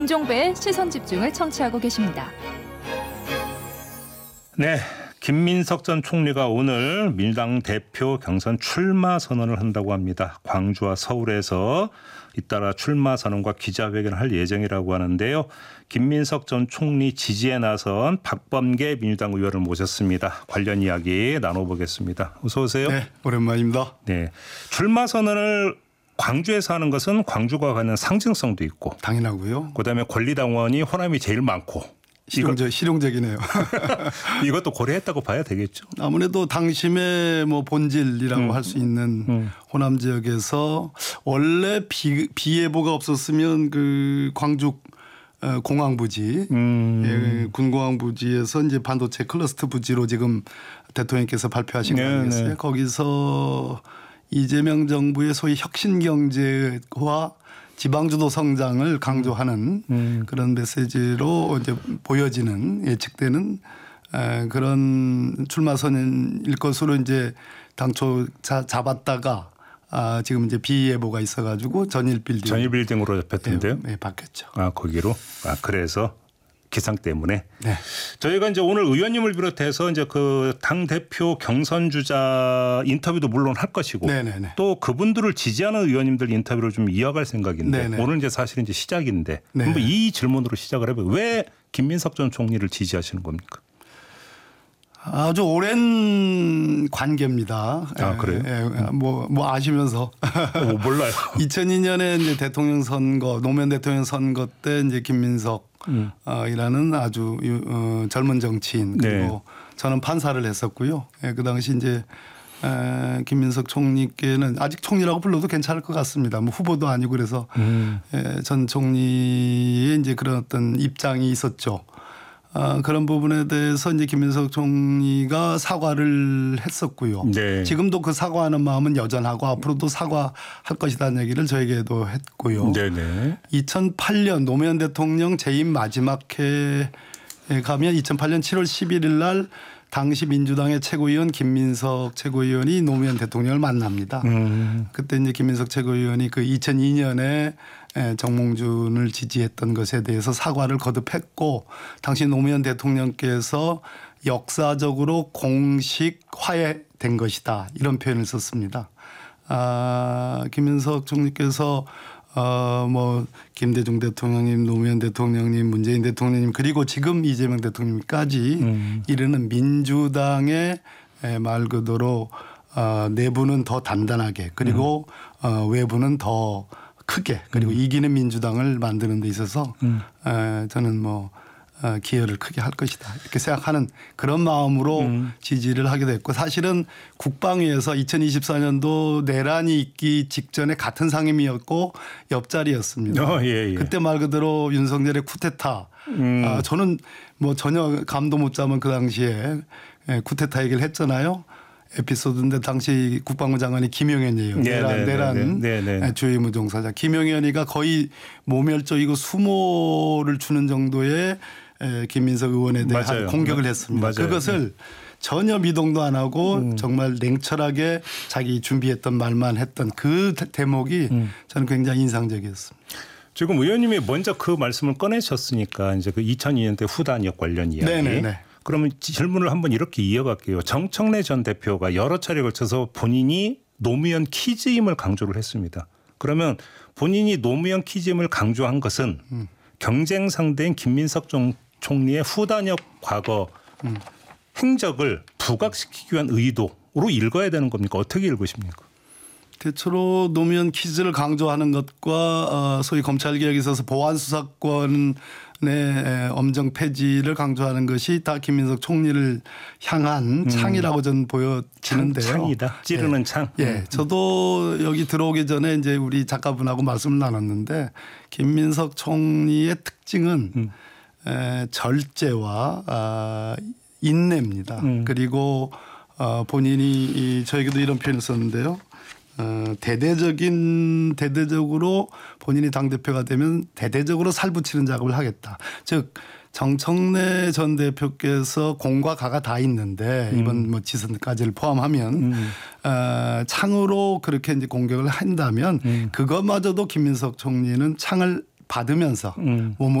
김종배의 시선집중을 청취하고 계십니다. 네, 김민석 전 총리가 오늘 민주당 대표 경선 출마 선언을 한다고 합니다. 광주와 서울에서 잇따라 출마 선언과 기자회견을 할 예정이라고 하는데요. 김민석 전 총리 지지에 나선 박범계 민주당 의원을 모셨습니다. 관련 이야기 나눠보겠습니다. 어서 오세요. 네, 오랜만입니다. 네, 출마 선언을 광주에서 하는 것은 광주가 갖는 상징성도 있고 당연하고요. 그다음에 권리당원이 호남이 제일 많고 실용적이네요. 이것도 고려했다고 봐야 되겠죠. 아무래도 당심의 본질이라고 할 수 있는 호남 지역에서 원래 비 예보가 없었으면 그 광주 공항 부지, 군공항 부지에서 이제 반도체 클러스터 부지로 지금 대통령께서 발표하신 거 아니겠어요? 거기서 이재명 정부의 소위 혁신 경제와 지방주도 성장을 강조하는 그런 메시지로 이제 보여지는 예측되는 그런 출마 선언일 것으로 이제 당초 잡았다가 지금 이제 비예보가 있어가지고 전일 빌딩으로 잡혔던데요. 네, 바뀌었죠. 거기로. 그래서 기상 때문에. 네. 저희가 이제 오늘 의원님을 비롯해서 이제 그 당 대표 경선 주자 인터뷰도 물론 할 것이고, 네네네. 또 그분들을 지지하는 의원님들 인터뷰를 좀 이어갈 생각인데, 네네. 오늘 이제 사실은 이제 시작인데, 네. 한번 이 질문으로 시작을 해봐요. 왜 김민석 전 총리를 지지하시는 겁니까? 아주 오랜 관계입니다. 그래요? 뭐 아시면서. 몰라요. 2002년에 이제 대통령 선거, 노무현 대통령 선거 때 이제 김민석 이라는 아주 젊은 정치인 그리고 네. 저는 판사를 했었고요. 그 당시 이제 김민석 총리께는 아직 총리라고 불러도 괜찮을 것 같습니다. 후보도 아니고 그래서 전 총리의 이제 그런 어떤 입장이 있었죠. 그런 부분에 대해서 이제 김민석 총리가 사과를 했었고요. 네. 지금도 그 사과하는 마음은 여전하고 앞으로도 사과할 것이라는 얘기를 저에게도 했고요. 네네. 2008년 노무현 대통령 재임 마지막 해에 가면 2008년 7월 11일 날 당시 민주당의 최고위원 김민석 최고위원이 노무현 대통령을 만납니다. 그때 이제 김민석 최고위원이 그 2002년에 정몽준을 지지했던 것에 대해서 사과를 거듭했고 당시 노무현 대통령께서 역사적으로 공식 화해된 것이다 이런 표현을 썼습니다. 김민석 총리께서 김대중 대통령님, 노무현 대통령님, 문재인 대통령님 그리고 지금 이재명 대통령까지 이르는 민주당의 말 그대로 내부는 더 단단하게 그리고 외부는 더 크게 그리고 이기는 민주당을 만드는 데 있어서 저는 기여를 크게 할 것이다 이렇게 생각하는 그런 마음으로 지지를 하게 됐고 사실은 국방위에서 2024년도 내란이 있기 직전에 같은 상임위였고 옆자리였습니다. 예. 그때 말 그대로 윤석열의 쿠데타 저는 전혀 감도 못 잡은 그 당시에 쿠데타 얘기를 했잖아요. 에피소드인데 당시 국방부 장관이 김용현이에요. 내란 주의무 종사자. 김용현이가 거의 모멸적이고 수모를 주는 정도의 김민석 의원에 대해 공격을 했습니다. 맞아요. 그것을 전혀 미동도 안 하고 정말 냉철하게 자기 준비했던 말만 했던 그 대목이 저는 굉장히 인상적이었습니다. 지금 의원님이 먼저 그 말씀을 꺼내셨으니까 이제 그 2002년대 후단역 관련 이야기. 네네네. 그러면 질문을 한번 이렇게 이어갈게요. 정청래 전 대표가 여러 차례 걸쳐서 본인이 노무현 키즈임을 강조를 했습니다. 그러면 본인이 노무현 키즈임을 강조한 것은 경쟁 상대인 김민석 총리의 후단역 과거 행적을 부각시키기 위한 의도로 읽어야 되는 겁니까? 어떻게 읽으십니까? 대체로 노무현 키즈를 강조하는 것과 소위 검찰개혁에 있어서 보안수사권의 엄정 폐지를 강조하는 것이 다 김민석 총리를 향한 창이라고 저는 보여지는데요. 창이다. 찌르는 창. 예, 저도 여기 들어오기 전에 이제 우리 작가분하고 말씀을 나눴는데 김민석 총리의 특징은 절제와 인내입니다. 그리고 본인이 저에게도 이런 표현을 썼는데요. 대대적으로 본인이 당대표가 되면 대대적으로 살붙이는 작업을 하겠다. 즉 정청래 전 대표께서 공과 가가 다 있는데 이번 지선까지를 포함하면 창으로 그렇게 이제 공격을 한다면 그것마저도 김민석 총리는 창을 받으면서